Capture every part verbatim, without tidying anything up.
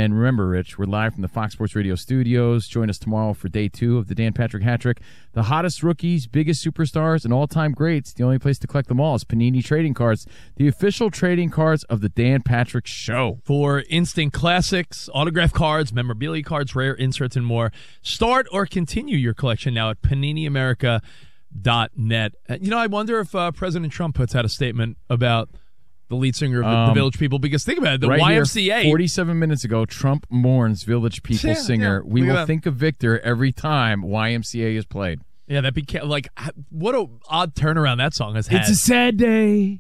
And remember, Rich, we're live from the Fox Sports Radio studios. Join us tomorrow for day two of the Dan Patrick Hat Trick. The hottest rookies, biggest superstars, and all-time greats. The only place to collect them all is Panini Trading Cards, the official trading cards of the Dan Patrick Show. For instant classics, autograph cards, memorabilia cards, rare inserts, and more, start or continue your collection now at panini america dot net. You know, I wonder if uh, President Trump puts out a statement about the lead singer of the, um, the Village People, because think about it, the right Y M C A. Here, forty-seven minutes ago, Trump mourns Village People yeah, singer. Yeah, we will that. think of Victor every time Y M C A is played. Yeah, that became, like, what a odd turnaround that song has had. It's a sad day.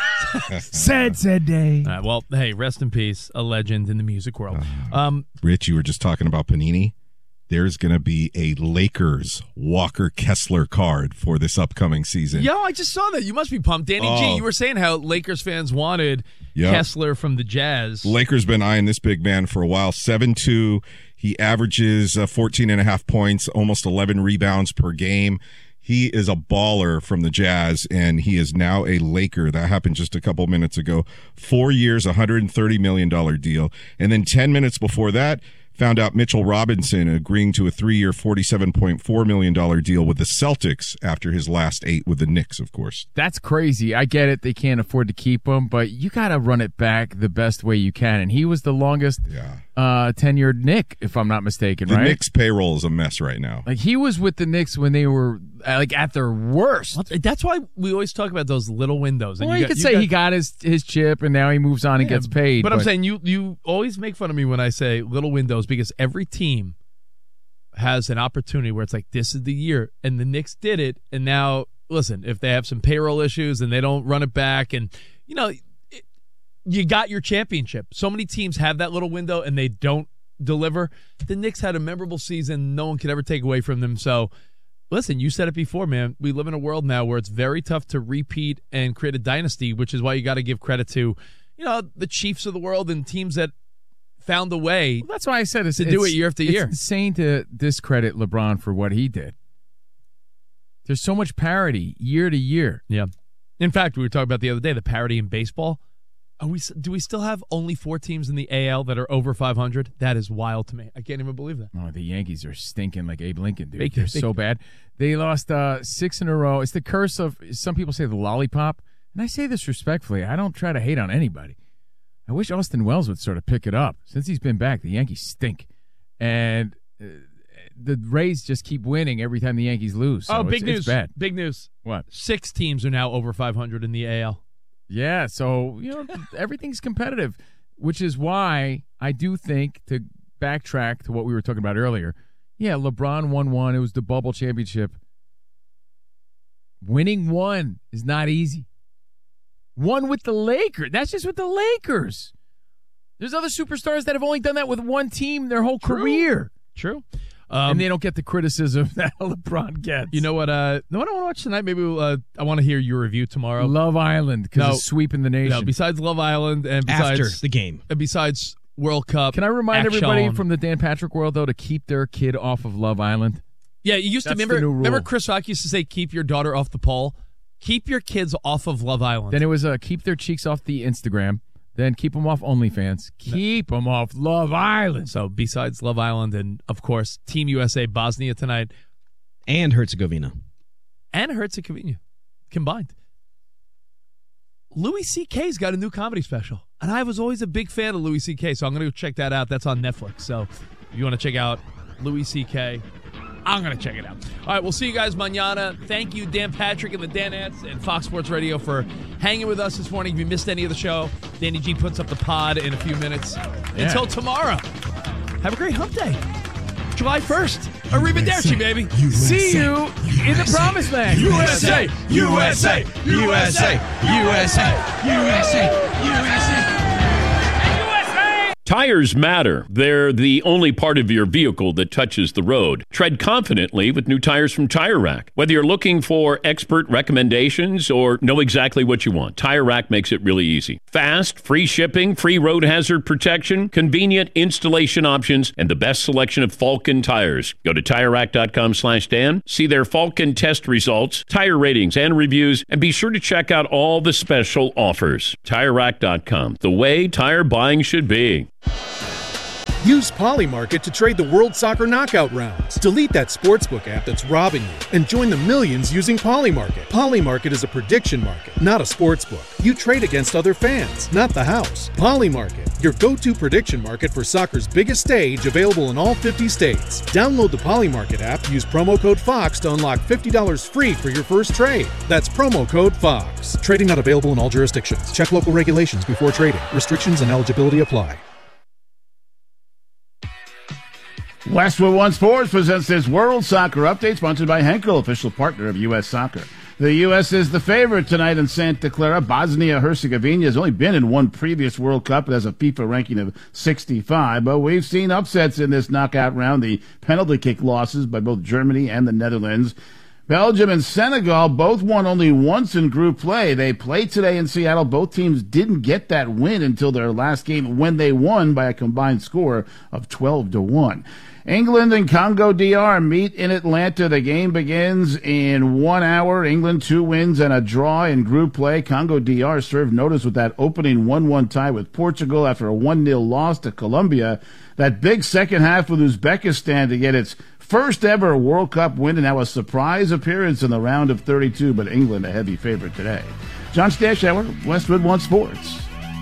sad, sad day. All right, well, hey, rest in peace, a legend in the music world. Uh, um, Rich, you were just talking about Panini. There's going to be a Lakers Walker Kessler card for this upcoming season. Yo, I just saw that. You must be pumped. Danny oh. G, you were saying how Lakers fans wanted yep. Kessler from the Jazz. Lakers been eyeing this big man for a while. seven two. He averages uh, fourteen and a half points, almost eleven rebounds per game. He is a baller from the Jazz, and he is now a Laker. That happened just a couple minutes ago. Four years, one hundred thirty million dollars deal. And then ten minutes before that, found out Mitchell Robinson agreeing to a three-year, forty-seven point four million dollars deal with the Celtics after his last eight with the Knicks, of course. That's crazy. I get it. They can't afford to keep him, but you got to run it back the best way you can. And he was the longest yeah. uh, tenured Knick, if I'm not mistaken, the right? The Knicks' payroll is a mess right now. Like, he was with the Knicks when they were, uh, like, at their worst. That's why we always talk about those little windows. And well, you, you got, could you say got, he got his, his chip, and now he moves on and yeah, gets paid. But, but I'm saying you, you always make fun of me when I say little windows, because every team has an opportunity where it's like, this is the year, and the Knicks did it, and now, listen, if they have some payroll issues and they don't run it back, and, you know, it, you got your championship. So many teams have that little window, and they don't deliver. The Knicks had a memorable season. No one could ever take away from them. So, listen, you said it before, man. We live in a world now where it's very tough to repeat and create a dynasty, which is why you got to give credit to, you know, the Chiefs of the world and teams that found a way well, that's why I said it's, to it's, do it year after it's year. It's insane to discredit LeBron for what he did. There's so much parity year to year. Yeah. In fact, we were talking about the other day, the parity in baseball. Are we? Do we still have only four teams in the A L that are over five hundred? That is wild to me. I can't even believe that. Oh, the Yankees are stinking like Abe Lincoln, dude. Big, They're big. so bad. They lost uh, six in a row. It's the curse of, some people say, the lollipop. And I say this respectfully. I don't try to hate on anybody. I wish Austin Wells would sort of pick it up. Since he's been back, the Yankees stink. And uh, the Rays just keep winning every time the Yankees lose. So oh, big it's, news. It's bad. Big news. What? Six teams are now over five hundred in the A L. Yeah, so, you know, everything's competitive, which is why I do think, to backtrack to what we were talking about earlier, yeah, LeBron won one. It was the bubble championship. Winning one is not easy. One with the Lakers. That's just with the Lakers. There's other superstars that have only done that with one team their whole True. career. True. Um, and they don't get the criticism that LeBron gets. You know what? Uh, know what I want to watch tonight? Maybe we'll, uh, I want to hear your review tomorrow. Love Island, because No. it's sweeping the nation. No, besides Love Island and besides After the game. and besides World Cup. Can I remind Action. everybody from the Dan Patrick world, though, to keep their kid off of Love Island? Yeah, you used That's to remember. the new rule. Remember, Chris Rock used to say, "Keep your daughter off the pole." Keep your kids off of Love Island. Then it was uh, keep their cheeks off the Instagram. Then keep them off OnlyFans. Keep them off Love Island. So besides Love Island and, of course, Team U S A Bosnia tonight. And Herzegovina. And Herzegovina combined. Louis C K's got a new comedy special. And I was always a big fan of Louis C K, so I'm going to go check that out. That's on Netflix. So if you want to check out Louis C K, I'm going to check it out. All right, we'll see you guys mañana. Thank you, Dan Patrick and the Danettes and Fox Sports Radio for hanging with us this morning. If you missed any of the show, Danny G puts up the pod in a few minutes. Yeah. Until tomorrow, have a great hump day. July first. Arrivederci, baby. U S A. See you in the promised land. U S A, U S A, U S A, U S A, U S A, U S A. Tires matter. They're the only part of your vehicle that touches the road. Tread confidently with new tires from Tire Rack. Whether you're looking for expert recommendations or know exactly what you want, Tire Rack makes it really easy. Fast, free shipping, free road hazard protection, convenient installation options, and the best selection of Falken tires. Go to Tire Rack dot com slash Dan, see their Falken test results, tire ratings, and reviews, and be sure to check out all the special offers. Tire Rack dot com, the way tire buying should be. Use Polymarket to trade the World Soccer Knockout rounds. Delete that sportsbook app that's robbing you and join the millions using Polymarket. Polymarket is a prediction market, not a sportsbook. You trade against other fans, not the house. Polymarket, your go-to prediction market for soccer's biggest stage, available in all fifty states. Download the Polymarket app, use promo code FOX to unlock fifty dollars free for your first trade. That's promo code FOX. Trading not available in all jurisdictions. Check local regulations before trading. Restrictions and eligibility apply. Westwood One Sports presents this World Soccer Update, sponsored by Henkel, official partner of U S Soccer. The U S is the favorite tonight in Santa Clara. Bosnia-Herzegovina has only been in one previous World Cup. It has a FIFA ranking of sixty-five, but we've seen upsets in this knockout round, the penalty kick losses by both Germany and the Netherlands. Belgium and Senegal both won only once in group play. They played today in Seattle. Both teams didn't get that win until their last game, when they won by a combined score of twelve to one. England and Congo D R meet in Atlanta. The game begins in one hour. England, two wins and a draw in group play. Congo D R served notice with that opening one one tie with Portugal after a one nil loss to Colombia. That big second half with Uzbekistan to get its first ever World Cup win, and now a surprise appearance in the round of thirty-two, but England a heavy favorite today. John Stashower, Westwood One Sports.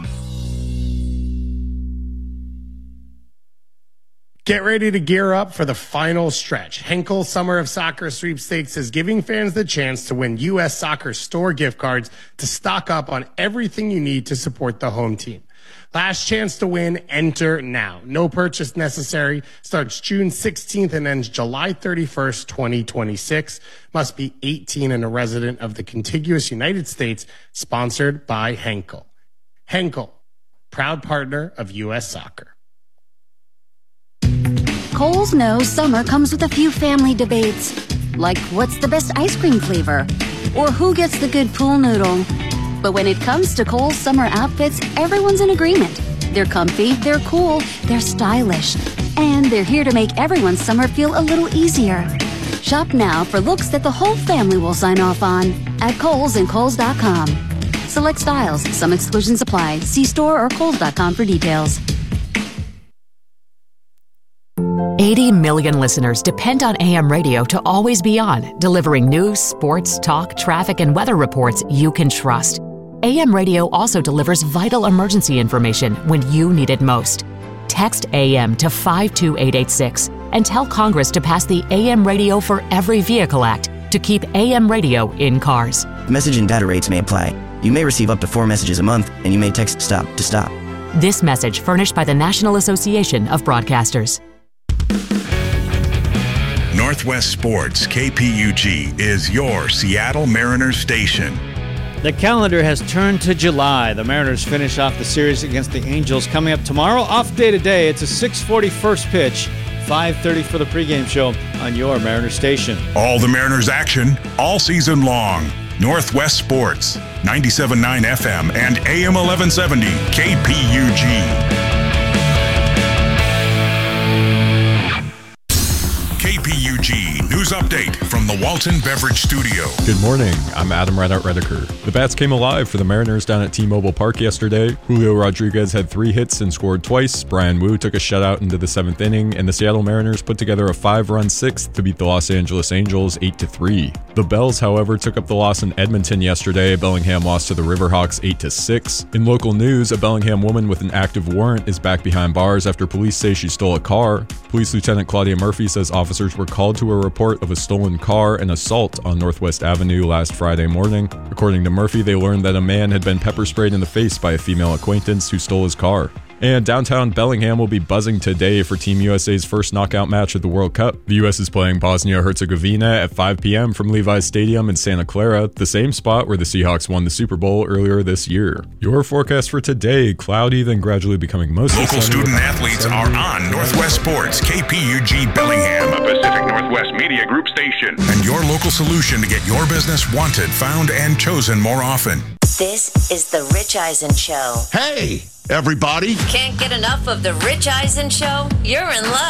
Get ready to gear up for the final stretch. Henkel Summer of Soccer Sweepstakes is giving fans the chance to win U S Soccer store gift cards to stock up on everything you need to support the home team. Last chance to win, enter now. No purchase necessary. Starts June sixteenth and ends July thirty-first, twenty twenty-six. Must be eighteen and a resident of the contiguous United States. Sponsored by Henkel. Henkel, proud partner of U S Soccer. Kohl's knows summer comes with a few family debates, like what's the best ice cream flavor, or who gets the good pool noodle. But when it comes to Kohl's summer outfits, everyone's in agreement. They're comfy, they're cool, they're stylish, and they're here to make everyone's summer feel a little easier. Shop now for looks that the whole family will sign off on at Kohl's and Kohl's dot com. Select styles, some exclusions apply. See store or Kohl's dot com for details. eighty million listeners depend on A M radio to always be on, delivering news, sports, talk, traffic, and weather reports you can trust. A M radio also delivers vital emergency information when you need it most. Text A M to five two eight eight six and tell Congress to pass the A M Radio for Every Vehicle Act to keep A M radio in cars. Message and data rates may apply. You may receive up to four messages a month, and you may text STOP to stop. This message furnished by the National Association of Broadcasters. Northwest Sports K P U G is your Seattle Mariners station. The calendar has turned to July. The Mariners finish off the series against the Angels coming up tomorrow. Off day today. It's a six forty first pitch, five thirty for the pregame show on your Mariners station. All the Mariners action all season long. Northwest Sports, ninety-seven point nine F M and A M eleven seventy K P U G. K P U G News Update from the Walton Beverage Studio. Good morning. I'm Adam Reddart Redeker. The Bats came alive for the Mariners down at T-Mobile Park yesterday. Julio Rodriguez had three hits and scored twice. Brian Wu took a shutout into the seventh inning, and the Seattle Mariners put together a five-run sixth to beat the Los Angeles Angels eight to three. The Bells, however, took up the loss in Edmonton yesterday. Bellingham lost to the Riverhawks eight to six. In local news, a Bellingham woman with an active warrant is back behind bars after police say she stole a car. Police Lieutenant Claudia Murphy says officers were called to a report of a stolen car and assault on Northwest Avenue last Friday morning. According to Murphy, they learned that a man had been pepper sprayed in the face by a female acquaintance who stole his car. And downtown Bellingham will be buzzing today for Team U S A's first knockout match at the World Cup. The U S is playing Bosnia-Herzegovina at five p.m. from Levi's Stadium in Santa Clara, the same spot where the Seahawks won the Super Bowl earlier this year. Your forecast for today, cloudy, then gradually becoming mostly Local sunny. student athletes are on Northwest Sports, K P U G Bellingham, a Pacific Northwest Media Group station, and your local solution to get your business wanted, found, and chosen more often. This is The Rich Eisen Show. Hey, everybody. Can't get enough of The Rich Eisen Show? You're in luck.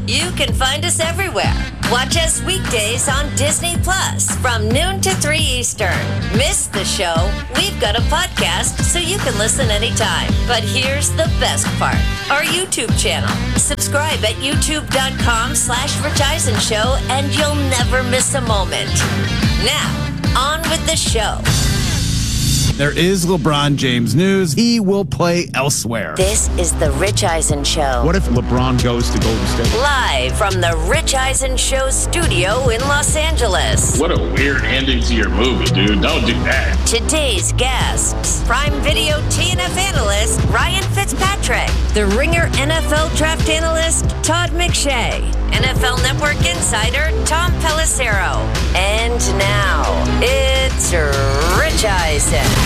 You can find us everywhere. Watch us weekdays on Disney Plus from noon to three Eastern. Miss the show? We've got a podcast so you can listen anytime. But here's the best part. Our YouTube channel. Subscribe at youtube.com slash Rich Eisen Show and you'll never miss a moment. Now, on with the show. There is LeBron James news. He will play elsewhere. This is the Rich Eisen Show. What if LeBron goes to Golden State? Live from the Rich Eisen Show studio in Los Angeles. What a weird ending to your movie, dude. Don't do that. Today's guests, Prime Video T N F analyst Ryan Fitzpatrick, the Ringer N F L draft analyst Todd McShay, N F L Network insider Tom Pelissero. And now, it's Rich Eisen.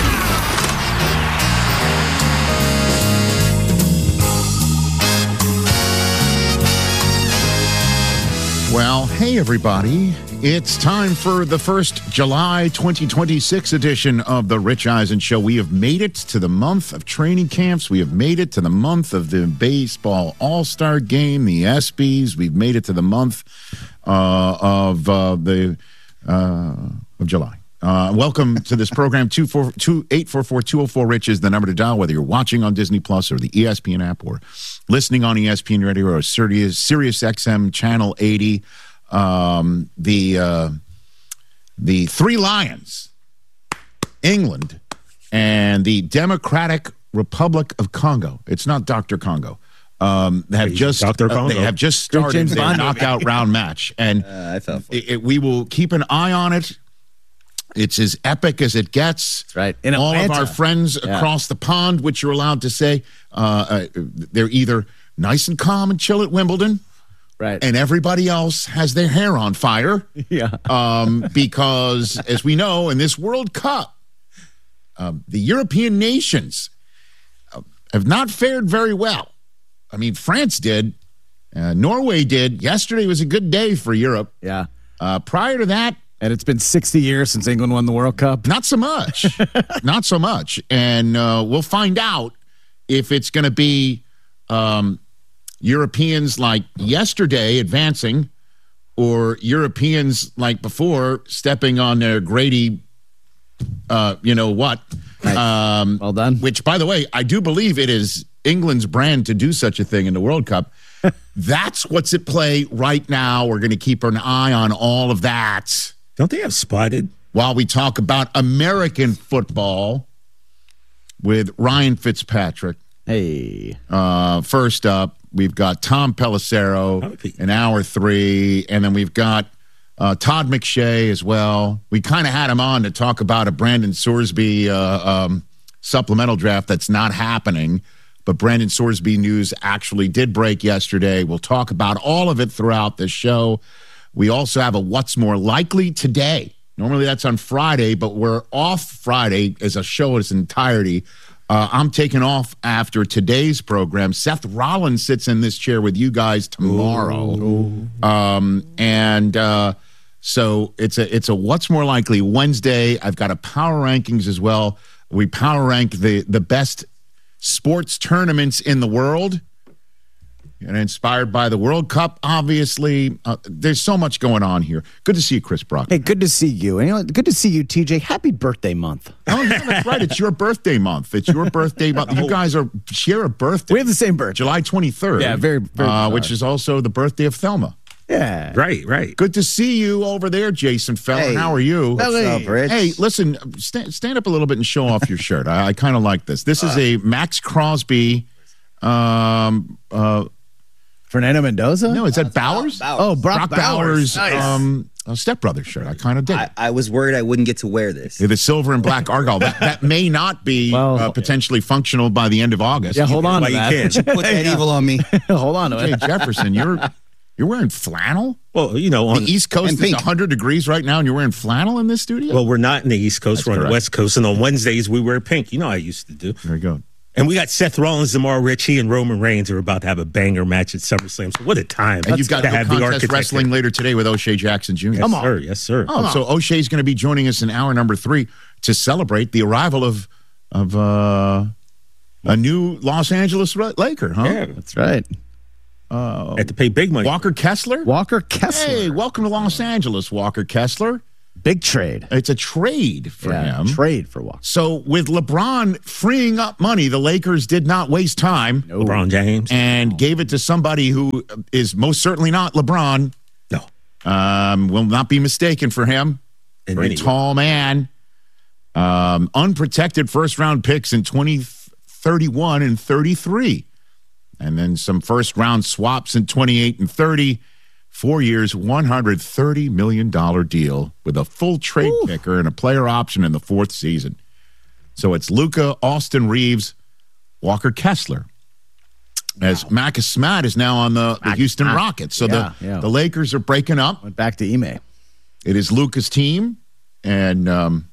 Well, hey, everybody. It's time for the first July twenty twenty-six edition of the Rich Eisen Show. We have made it to the month of training camps. We have made it to the month of the baseball all-star game, the ESPYs. We've made it to the month uh, of uh, the uh, of July. Uh, welcome to this program. two eight four four, two oh four, Rich is the number to dial, whether you're watching on Disney Plus or the E S P N app or listening on E S P N Radio or Sirius, Sirius X M Channel eighty. Um, the, uh, the Three Lions, England, and the Democratic Republic of Congo. It's not Doctor Congo. Um, they have just Doctor uh, Congo. they have just started James their Bond knockout round match, and Uh, I fell for it, it- we will keep an eye on it. It's as epic as it gets. That's right. In All of Atlanta. our friends Yeah. across the pond, which you're allowed to say, uh, uh, they're either nice and calm and chill at Wimbledon, right, and everybody else has their hair on fire. Yeah. Um, because, as we know, in this World Cup, um, the European nations uh, have not fared very well. I mean, France did. Uh, Norway did. Yesterday was a good day for Europe. Yeah. Uh, prior to that, and it's been sixty years since England won the World Cup. Not so much. Not so much. And uh, we'll find out if it's going to be um, Europeans like yesterday advancing or Europeans like before stepping on their Grady, uh, you know what. Nice. Um, well done. Which, by the way, I do believe it is England's brand to do such a thing in the World Cup. That's what's at play right now. We're going to keep an eye on all of that. Don't they have Spotted? While we talk about American football with Ryan Fitzpatrick. Hey. Uh, first up, we've got Tom Pelissero in hour three, and then we've got uh, Todd McShay as well. We kind of had him on to talk about a Brandon Sorsby uh, um, supplemental draft that's not happening, but Brandon Sorsby news actually did break yesterday. We'll talk about all of it throughout the show. We also have a What's More Likely today. Normally that's on Friday, but we're off Friday as a show in its entirety. Uh, I'm taking off after today's program. Seth Rollins sits in this chair with you guys tomorrow. Ooh. Um, and uh, so it's a it's a What's More Likely Wednesday. I've got a power rankings as well. We power rank the, the best sports tournaments in the world. And inspired by the World Cup, obviously. Uh, there's so much going on here. Good to see you, Chris Brock. Hey, good to see you. And you know, good to see you, T J. Happy birthday month. Oh, yeah, that's right. It's your birthday month. It's your birthday month. You guys are share a birthday. We have the same birthday. July twenty-third. Yeah, very, very uh, bizarre. which is also the birthday of Thelma. Yeah. Right, right. Good to see you over there, Jason Feller. Hey. How are you? What's up, Rich? Hey, listen, stand, stand up a little bit and show off your shirt. I, I kind of like this. This is a Max Crosby. Um, uh, Fernando Mendoza? No, is that Bowers? Bowers. Oh, Brock, Bowers. Bowers. Nice. Um, a stepbrother shirt. I kind of did. I, I was worried I wouldn't get to wear this. Yeah, the silver and black argyle. That, that may not be Well, uh, potentially functional by the end of August. Yeah, hold on Why to you that. can't. You put that evil on me. Hold on to Hey, it. Jefferson, you're you're wearing flannel? Well, you know, on The East Coast and is pink. one hundred degrees right now, and you're wearing flannel in this studio? well, we're not in the East Coast, That's we're on correct. the West Coast, and on Wednesdays we wear pink. You know how I used to do. There you go. And we got Seth Rollins, Zamar Ritchie, and Roman Reigns are about to have a banger match at SummerSlam. So what a time! And you've got to no have the contest architect wrestling there. later today with O'Shea Jackson Junior Yes, sir. Yes, sir. Oh, so O'Shea's going to be joining us in hour number three to celebrate the arrival of of uh, a new Los Angeles Laker, huh? Yeah. That's right. Uh, Had to pay big money. Walker Kessler? Walker Kessler. Hey, welcome to Los Angeles, Walker Kessler. Big trade. It's a trade for Yeah, him. Trade for Walker. So with LeBron freeing up money, the Lakers did not waste time. No. LeBron James. And gave it to somebody who is most certainly not LeBron. No. Um, will not be mistaken for him. In Very any way. tall man. Um, unprotected first round picks in twenty thirty-one and thirty-three. And then some first round swaps in twenty-eight and thirty. Four years, one hundred thirty million dollars deal with a full trade Ooh. kicker and a player option in the fourth season. So it's Luka, Austin Reeves, Walker Kessler. As wow. Marcus Smart is now on the, the Houston Mac. Rockets. So yeah, the, yeah. the Lakers are breaking up. Went back to Ime. It is Luka's team. And um,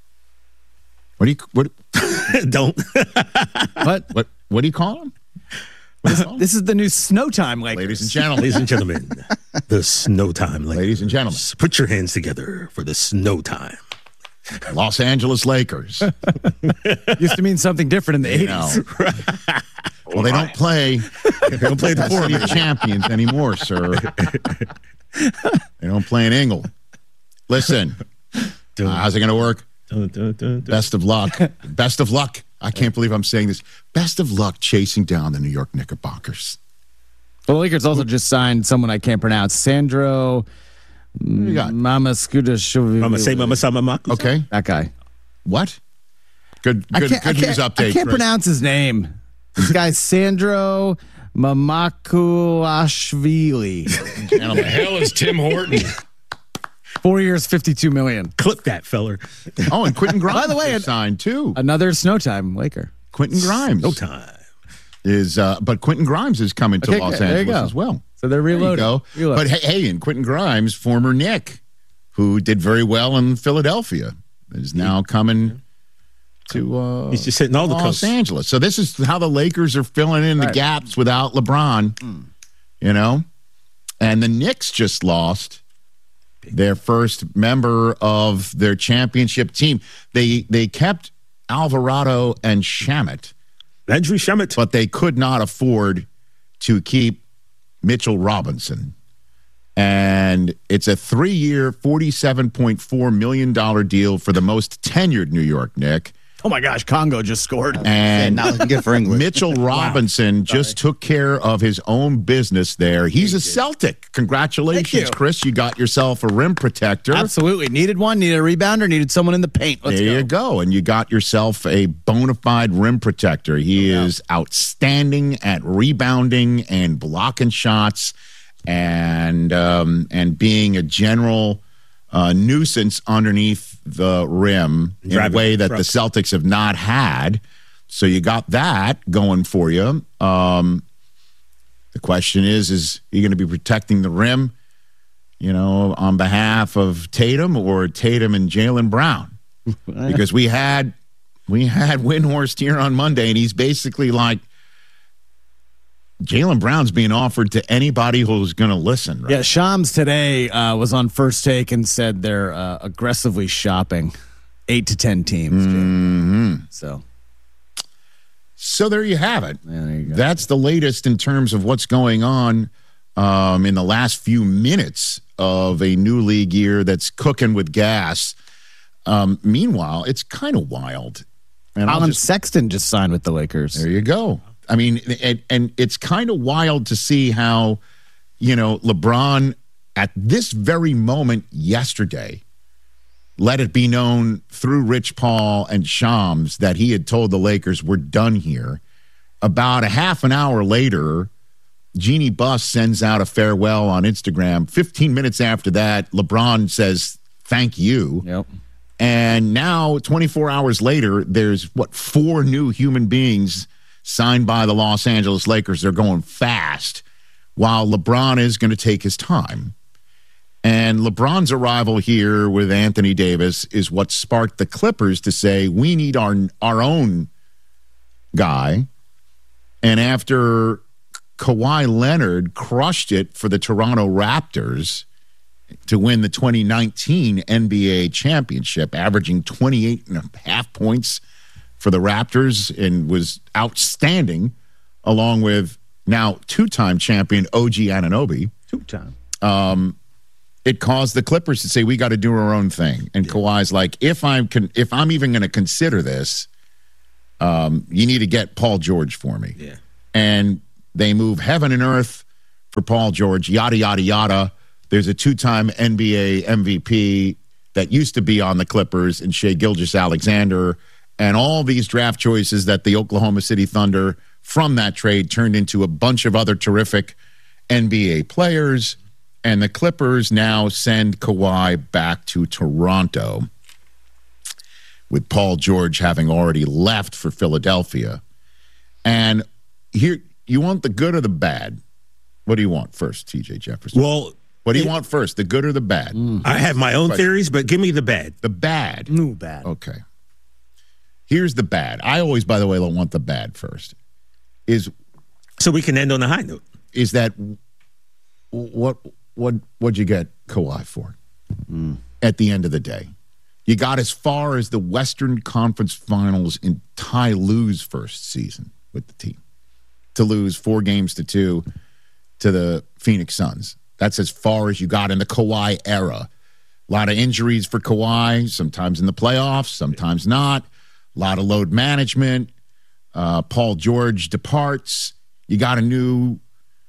what do you what don't what what what do you call him? This, this is the new Snow Time Lakers. Ladies and gentlemen. Ladies and gentlemen, the Snow Time Lakers. Ladies and gentlemen. Put your hands together for the Snow Time. Los Angeles Lakers. Used to mean something different in the eighties. Well, they don't play. They don't play the City of Champions anymore, sir. They don't play in Ingle. Listen, uh, how's it going to work? Dun, dun, dun, dun. Best of luck. Best of luck. I can't believe I'm saying this. Best of luck chasing down the New York Knickerbockers. The Lakers also just signed someone I can't pronounce. Sandro Mama Scudashvili. Mama say Mama Sama Maku. Okay. That guy. What? Good good, good news update. I can't Chris. pronounce his name. This guy, Sandro Mamakuashvili. What the hell is Tim Horton? Four years, fifty-two million. Clip that, feller. Oh, and Quentin Grimes By the way, is signed too. Another Snow Time Laker. Quentin Grimes. No time. Is uh, but Quentin Grimes is coming to Okay, Los there you Angeles go. as well. So they're reloading. There you go. Reloading. But hey, hey, and Quentin Grimes, former Knick, who did very well in Philadelphia, is now coming to uh, He's just hitting all the Los coasts. Angeles. So this is how the Lakers are filling in the Right. gaps without LeBron. Mm. You know, and the Knicks just lost their first member of their championship team. They they kept Alvarado and Shamet. Andrew Shamet. But they could not afford to keep Mitchell Robinson. And it's a three-year, forty-seven point four million dollars deal for the most tenured New York Knick. Oh, my gosh. Congo just scored. And not looking good for England. Mitchell Robinson just took care of his own business there. He's a Celtic. Congratulations, Thank you. Chris. You got yourself a rim protector. Absolutely. Needed one, needed a rebounder, needed someone in the paint. Let's there go. you go. And you got yourself a bona fide rim protector. He No is outstanding at rebounding and blocking shots and um, and being a general uh, nuisance underneath the rim in Driving a way that truck. the Celtics have not had. So you got that going for you. Um, the question is, is he going to be protecting the rim, you know, on behalf of Tatum or Tatum and Jaylen Brown? Because we had we had Windhorst here on Monday, and he's basically like, Jaylen Brown's being offered to anybody who's going to listen. Right? Yeah, Shams today uh, was on First Take and said they're uh, aggressively shopping eight to ten teams. Mm-hmm. So, So there you have it. yeah, there you go. That's the latest in terms of what's going on um, in the last few minutes of a new league year that's cooking with gas. Um, meanwhile, it's kind of wild. And I'll Colin just- Sexton just signed with the Lakers. There you go. I mean, and, and it's kind of wild to see how, you know, LeBron at this very moment yesterday let it be known through Rich Paul and Shams that he had told the Lakers, we're done here. About a half an hour later, Jeannie Buss sends out a farewell on Instagram. fifteen minutes after that, LeBron says, thank you. Yep. And now, twenty-four hours later, there's, what, four new human beings signed by the Los Angeles Lakers. They're going fast, while LeBron is going to take his time. And LeBron's arrival here with Anthony Davis is what sparked the Clippers to say, we need our, our own guy. And after Kawhi Leonard crushed it for the Toronto Raptors to win the twenty nineteen N B A championship, averaging twenty-eight and a half points for the Raptors and was outstanding, along with now two-time champion O G Anunoby. Two-time. Um, it caused the Clippers to say, we got to do our own thing. And yeah. Kawhi's like, if I'm, con- if I'm even going to consider this, um, you need to get Paul George for me. Yeah. And they move heaven and earth for Paul George, yada, yada, yada. There's a two-time N B A M V P that used to be on the Clippers and Shai Gilgeous-Alexander, and all these draft choices that the Oklahoma City Thunder from that trade turned into a bunch of other terrific N B A players. And the Clippers now send Kawhi back to Toronto with Paul George having already left for Philadelphia. And here, you want the good or the bad? What do you want first, T J Jefferson? Well, what do you it, want first, the good or the bad? Mm. I have my own theories, but give me the bad. The bad? No bad. Okay. Here's the bad. I always, by the way, don't want the bad first. Is so we can end on a high note. Is that what what what'd you get Kawhi for? Mm. At the end of the day, you got as far as the Western Conference Finals in Ty Lue's first season with the team, to lose four games to two to the Phoenix Suns. That's as far as you got in the Kawhi era. A lot of injuries for Kawhi, sometimes in the playoffs, sometimes not. A lot of load management. Uh, Paul George departs. You got a new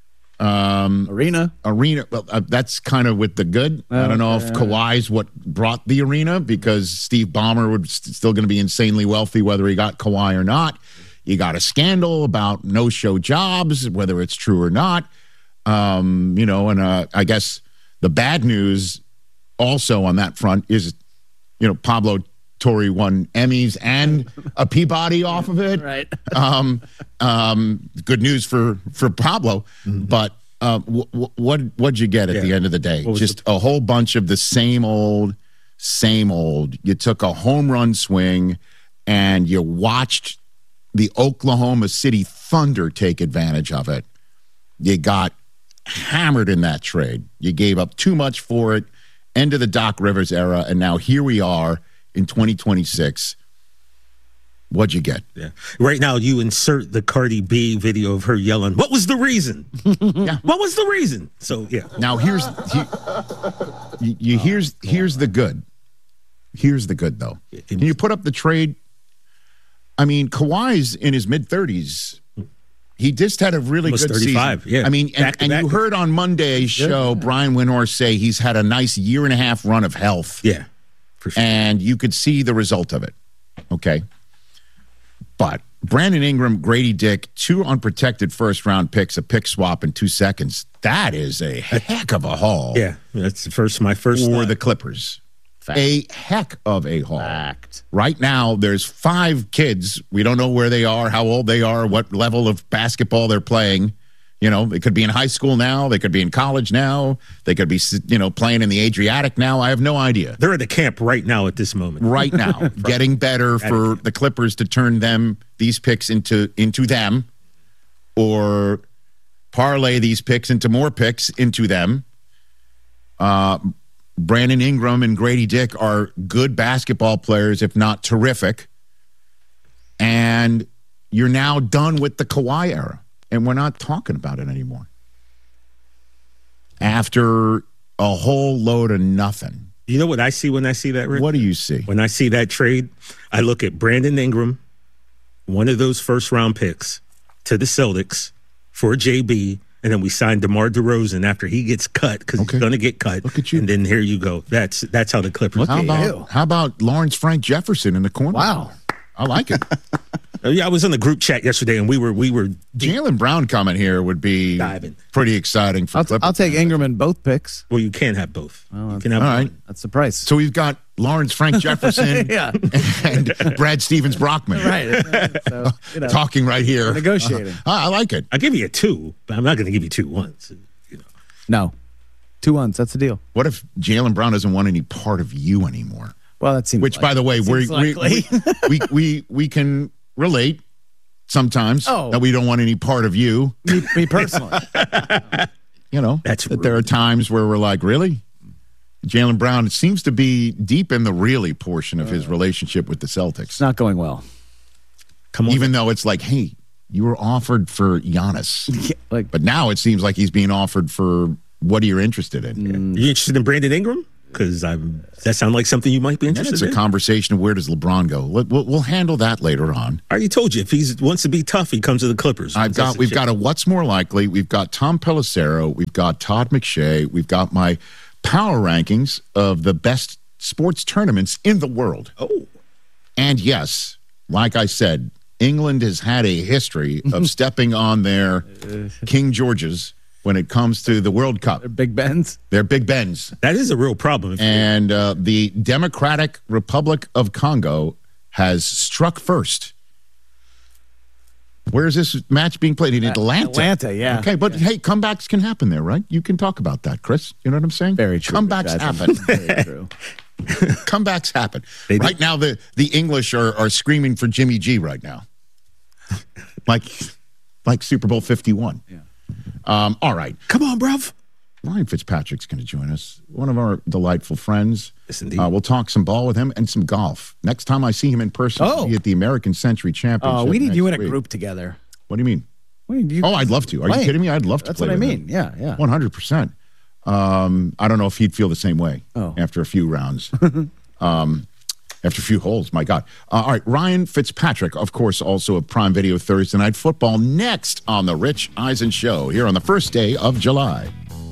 um, arena. Arena. Well, uh, that's kind of with the good. Oh, I don't know if Kawhi's what brought the arena, because Steve Ballmer was still going to be insanely wealthy whether he got Kawhi or not. You got a scandal about no-show jobs, whether it's true or not. Um, you know, and uh, I guess the bad news also on that front is, you know, Pablo Torre won Emmys and a Peabody off of it. Right. Um, um, good news for, for Pablo. Mm-hmm. But uh, w- w- what, what'd you get at yeah. the end of the day? Just the- a whole bunch of the same old, same old. You took a home run swing and you watched the Oklahoma City Thunder take advantage of it. You got hammered in that trade. You gave up too much for it. End of the Doc Rivers era, and now here we are in twenty twenty-six. What'd you get? Yeah. Right now, you insert the Cardi B video of her yelling, "What was the reason?" Yeah. What was the reason? So, yeah. Now, here's he, you, you, here's here's the good. Here's the good, though. Can you put up the trade? I mean, Kawhi's in his mid-thirties. He just had a really Almost good thirty-five, season. Yeah. I mean, and, and you heard on Monday's show, yeah. Brian Windhorst say he's had a nice year and a half run of health. Yeah, for sure. And you could see the result of it. Okay. But Brandon Ingram, Grady Dick, two unprotected first-round picks, a pick swap in two seconds. That is a heck of a haul. Yeah, that's the first, my first For thought. the Clippers. Fact. A heck of a haul. Fact. Right now, there's five kids. We don't know where they are, how old they are, what level of basketball they're playing. You know, they could be in high school now. They could be in college now. They could be, you know, playing in the Adriatic now. I have no idea. They're at the camp right now at this moment. Right now. Getting better for the Clippers to turn them, these picks into into them, or parlay these picks into more picks into them. Uh Brandon Ingram and Grady Dick are good basketball players, if not terrific. And you're now done with the Kawhi era. And we're not talking about it anymore. After a whole load of nothing. You know what I see when I see that, Rick? What do you see? When I see that trade, I look at Brandon Ingram, one of those first-round picks, to the Celtics for J B, and then we signed DeMar DeRozan after he gets cut, because okay. he's going to get cut. Look at you. And then here you go. That's that's how the Clippers. How about, how about Lawrence Frank Jefferson in the corner? Wow. I like it. Yeah, I was in the group chat yesterday, and we were we were Jaylen Brown coming here would be diving. Pretty exciting for I'll, Clippers. I'll take Ingram in both picks. Well, you can't have both. Oh, you can have all one. right. That's the price. So we've got Lawrence Frank Jefferson yeah. and Brad Stevens Brockman. Right. So, you know, talking right here. Negotiating. Uh, I like it. I'll give you a two, but I'm not going to give you two ones. You know. No. Two ones. That's the deal. What if Jaylen Brown doesn't want any part of you anymore? Well, that seems Which, like, by the way, we we, we, we, we, we can relate sometimes oh. that we don't want any part of you. Me, me personally. You know, That's that there are times where we're like, really? Jaylen Brown seems to be deep in the really portion of his relationship with the Celtics. It's not going well. Come on. Even though it's like, hey, You were offered for Giannis. Yeah, like, but now it seems like he's being offered for what you're interested in. Mm. You interested in Brandon Ingram? Because that sounds like something you might be interested in. It's a in. conversation of where does LeBron go. We'll, we'll handle that later on. I already told you, if he wants to be tough, he comes to the Clippers. I've got, we've got a what's more likely. We've got Tom Pelissero. We've got Todd McShay. We've got my power rankings of the best sports tournaments in the world. Oh. And yes, like I said, England has had a history of stepping on their King Georges when it comes to the World Cup. They're Big Bens. They're Big Bens. That is a real problem. And uh, the Democratic Republic of Congo has struck first. Where is this match being played? In Atlanta. Atlanta, yeah. Okay, but yeah. hey, comebacks can happen there, right? You can talk about that, Chris. You know what I'm saying? Very true. Comebacks happen. Very true. Comebacks happen. They right do. Now, the, the English are, are screaming for Jimmy G right now. like, like Super Bowl fifty-one. Yeah. Um, all right. Come on, bruv. Ryan Fitzpatrick's going to join us. One of our delightful friends. Yes, indeed. Uh, we'll talk some ball with him and some golf. Next time I see him in person, oh. he'll be at the American Century Championship. Oh, we need you in a week. group together. What do you mean? We need you oh, I'd love to. Are play. you kidding me? I'd love to That's play what I with mean. him. Yeah, yeah. one hundred percent. Um, I don't know if he'd feel the same way oh. after a few rounds. um, after a few holes, my God. Uh, all right, Ryan Fitzpatrick, of course, also of Prime Video Thursday Night Football, next on The Rich Eisen Show, here on the first day of July.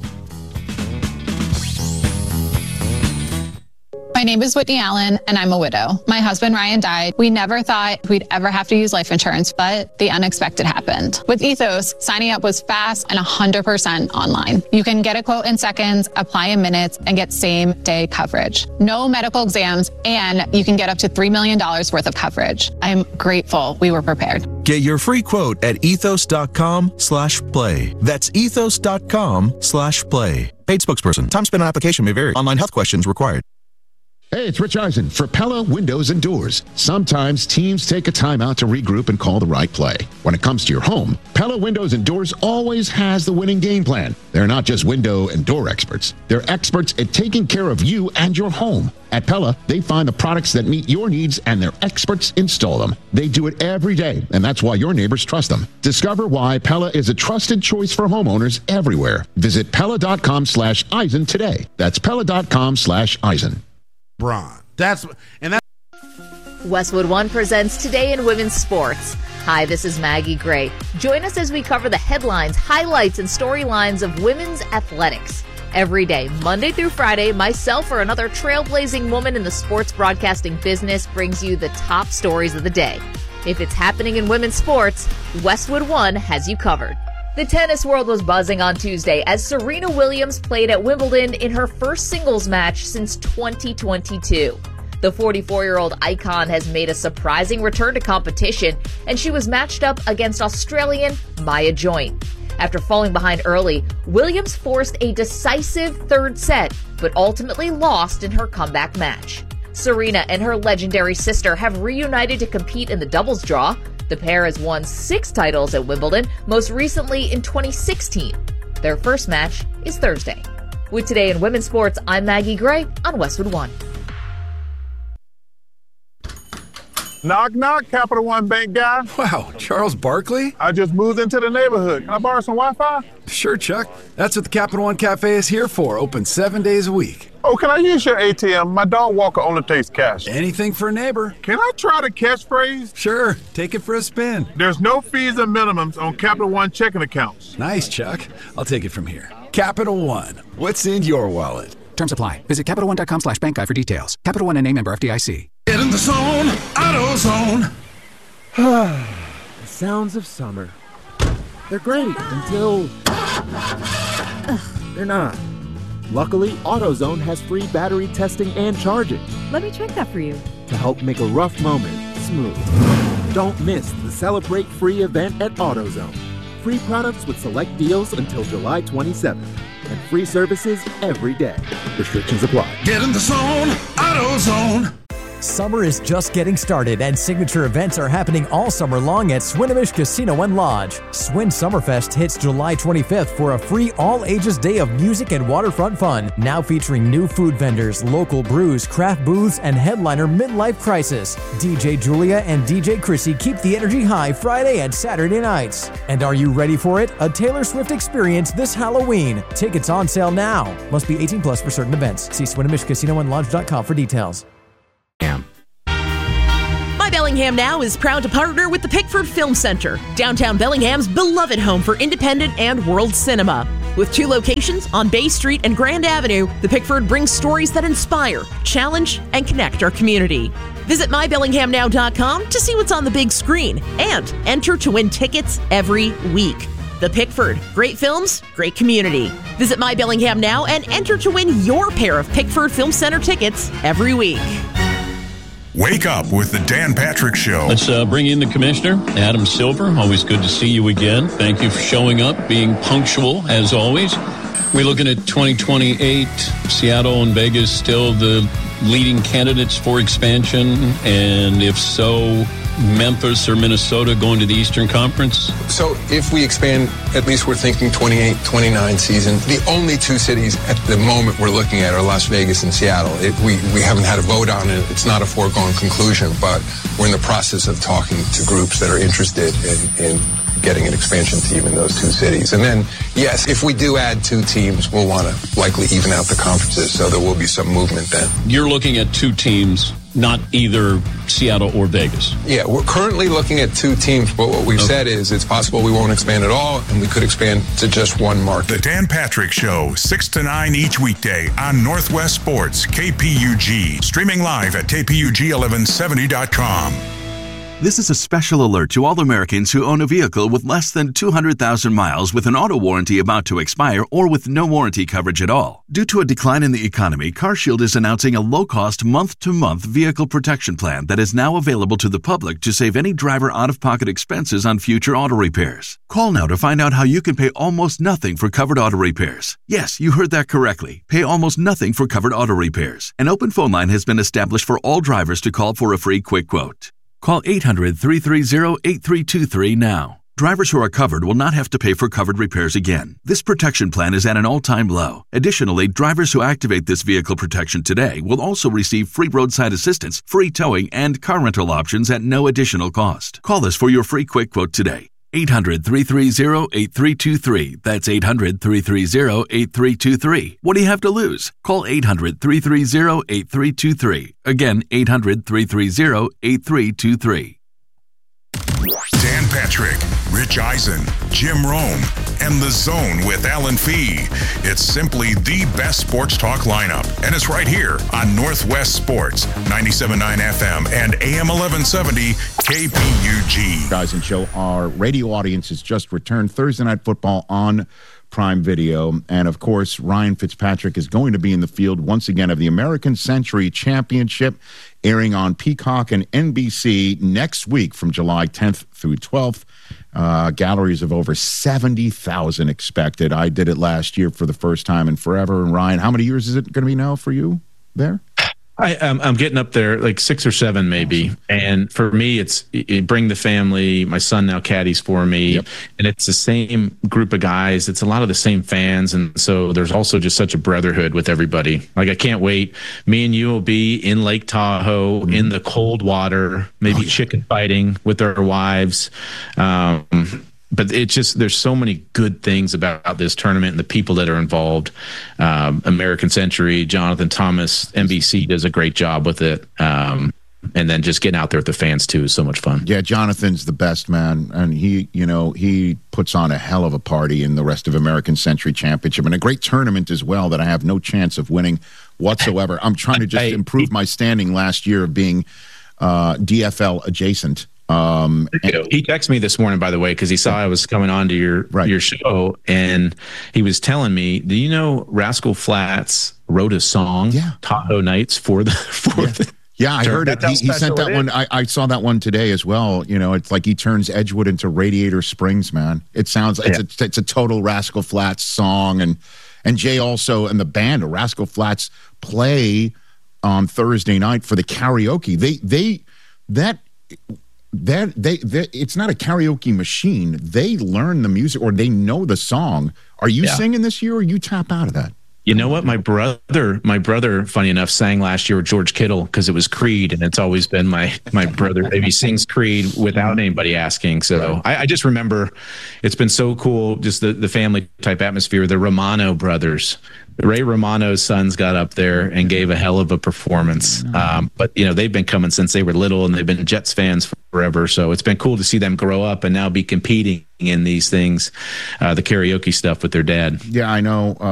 My name is Whitney Allen, and I'm a widow. My husband, Ryan, died. We never thought we'd ever have to use life insurance, but the unexpected happened. With Ethos, signing up was fast and one hundred percent online. You can get a quote in seconds, apply in minutes, and get same-day coverage. No medical exams, and you can get up to three million dollars worth of coverage. I'm grateful we were prepared. Get your free quote at ethos.com slash play. That's ethos.com slash play. Paid spokesperson. Time spent on application may vary. Online health questions required. Hey, it's Rich Eisen for Pella Windows and Doors. Sometimes teams take a timeout to regroup and call the right play. When it comes to your home, Pella Windows and Doors always has the winning game plan. They're not just window and door experts. They're experts at taking care of you and your home. At Pella, they find the products that meet your needs and their experts install them. They do it every day, and that's why your neighbors trust them. Discover why Pella is a trusted choice for homeowners everywhere. Visit Pella.com slash Eisen today. That's Pella.com slash Eisen. Bron. That's and that. Westwood One presents Today in Women's Sports. Hi, this is Maggie Gray. Join us as we cover the headlines, highlights, and storylines of women's athletics. Every day, Monday through Friday, myself or another trailblazing woman in the sports broadcasting business brings you the top stories of the day. If it's happening in women's sports, Westwood One has you covered. The tennis world was buzzing on Tuesday as Serena Williams played at Wimbledon in her first singles match since twenty twenty-two. The forty-four-year-old icon has made a surprising return to competition, and she was matched up against Australian Maya Joint. After falling behind early, Williams forced a decisive third set, but ultimately lost in her comeback match. Serena and her legendary sister have reunited to compete in the doubles draw. The pair has won six titles at Wimbledon, most recently in twenty sixteen. Their first match is Thursday. With Today in Women's Sports, I'm Maggie Gray on Westwood One. Knock, knock, Capital One Bank guy. Wow, Charles Barkley? I just moved into the neighborhood. Can I borrow some Wi-Fi? Sure, Chuck. That's what the Capital One Cafe is here for, open seven days a week. Oh, can I use your A T M? My dog Walker only takes cash. Anything for a neighbor. Can I try the catchphrase? Sure, take it for a spin. There's no fees and minimums on Capital One checking accounts. Nice, Chuck. I'll take it from here. Capital One, what's in your wallet? Terms apply. Visit CapitalOne.com slash bank guide for details. Capital One and name member F D I C. Get in the zone, AutoZone. The sounds of summer. They're great until they're not. Luckily, AutoZone has free battery testing and charging. Let me check that for you. To help make a rough moment smooth. Don't miss the Celebrate Free event at AutoZone. Free products with select deals until July twenty-seventh. And free services every day. Restrictions apply. Get in the zone, AutoZone. Summer is just getting started, and signature events are happening all summer long at Swinomish Casino and Lodge. Swin Summerfest hits July twenty-fifth for a free all-ages day of music and waterfront fun, now featuring new food vendors, local brews, craft booths, and headliner Midlife Crisis. D J Julia and D J Chrissy keep the energy high Friday and Saturday nights. And are you ready for it? A Taylor Swift experience this Halloween. Tickets on sale now. Must be eighteen plus for certain events. See Swinomish Casino and Lodge dot com for details. My Bellingham Now is proud to partner with the Pickford Film Center, downtown Bellingham's beloved home for independent and world cinema. With two locations on Bay Street and Grand Avenue, the Pickford brings stories that inspire, challenge, and connect our community. Visit my bellingham now dot com to see what's on the big screen and enter to win tickets every week. The Pickford, great films, great community. Visit My Bellingham Now and enter to win your pair of Pickford Film Center tickets every week. Wake up with the Dan Patrick Show. Let's uh, bring in the commissioner, Adam Silver. Always good to see you again. Thank you for showing up, being punctual as always. We're looking at twenty twenty-eight. Seattle and Vegas still the leading candidates for expansion, and if so, Memphis or Minnesota going to the Eastern Conference? So if we expand, at least we're thinking twenty-eight, twenty-nine season. The only two cities at the moment we're looking at are Las Vegas and Seattle. It, we, we haven't had a vote on it. It's not a foregone conclusion, but we're in the process of talking to groups that are interested in, in getting an expansion team in those two cities. And then, yes, if we do add two teams, we'll want to likely even out the conferences, so there will be some movement then. You're looking at two teams, not either Seattle or Vegas. Yeah, we're currently looking at two teams, but what we've okay. said is it's possible we won't expand at all, and we could expand to just one market. The Dan Patrick Show, six to nine each weekday on Northwest Sports, K P U G. Streaming live at K P U G eleven seventy dot com. This is a special alert to all Americans who own a vehicle with less than two hundred thousand miles with an auto warranty about to expire or with no warranty coverage at all. Due to a decline in the economy, CarShield is announcing a low-cost month-to-month vehicle protection plan that is now available to the public to save any driver out-of-pocket expenses on future auto repairs. Call now to find out how you can pay almost nothing for covered auto repairs. Yes, you heard that correctly. Pay almost nothing for covered auto repairs. An open phone line has been established for all drivers to call for a free quick quote. Call eight hundred, three three zero, eight three two three now. Drivers who are covered will not have to pay for covered repairs again. This protection plan is at an all-time low. Additionally, drivers who activate this vehicle protection today will also receive free roadside assistance, free towing, and car rental options at no additional cost. Call us for your free quick quote today. eight hundred, three three zero, eight three two three. That's eight hundred, three three zero, eight three two three. What do you have to lose? Call eight hundred, three three zero, eight three two three. Again, eight hundred, three three zero, eight three two three. Dan Patrick, Rich Eisen, Jim Rome, and The Zone with Alan Fee. It's simply the best sports talk lineup, and it's right here on Northwest Sports, ninety-seven point nine F M and A M eleven seventy K P U G. Guys and show, our radio audience has just returned. Thursday Night Football on Prime Video. And, of course, Ryan Fitzpatrick is going to be in the field once again of the American Century Championship, airing on Peacock and N B C next week from July tenth through twelfth. Uh, galleries of over seventy thousand expected. I did it last year for the first time in forever. And, Ryan, how many years is it going to be now for you there? I, um, I'm getting up there, like six or seven maybe. Awesome. And for me, it's it, bring the family. My son now caddies for me. Yep. And it's the same group of guys. It's a lot of the same fans. And so there's also just such a brotherhood with everybody. Like, I can't wait. Me and you will be in Lake Tahoe, mm-hmm. in the cold water, maybe oh, yeah. chicken fighting with our wives. Um But it's just, there's so many good things about this tournament and the people that are involved. Um, American Century, Jonathan Thomas, N B C does a great job with it. Um, and then just getting out there with the fans, too, is so much fun. Yeah, Jonathan's the best, man. And he, you know, he puts on a hell of a party in the rest of American Century Championship and a great tournament as well that I have no chance of winning whatsoever. I'm trying to just I, improve my standing last year of being uh, D F L adjacent. Um, and, he texted me this morning, by the way, because he saw I was coming on to your right. your show, and he was telling me, "Do you know Rascal Flatts wrote a song, yeah. Tahoe Nights, for the for yeah. the." Yeah, I heard it. He, he sent that one. I, I saw that one today as well. You know, it's like he turns Edgewood into Radiator Springs, man. It sounds yeah. it's a it's a total Rascal Flatts song, and and Jay also and the band of Rascal Flatts play on Thursday night for the karaoke. They they that that they, they it's not a karaoke machine. They learn the music or they know the song. Are you Yeah. singing this year or you tap out of that? You know what? My brother, my brother, funny enough, sang last year with George Kittle because it was Creed, and it's always been my my brother. He sings Creed without anybody asking. So I, I just remember it's been so cool, just the, the family type atmosphere. The Romano brothers, Ray Romano's sons got up there and gave a hell of a performance. Um, but, you know, they've been coming since they were little, and they've been Jets fans forever. So it's been cool to see them grow up and now be competing in these things, uh, the karaoke stuff with their dad. Yeah, I know. Uh,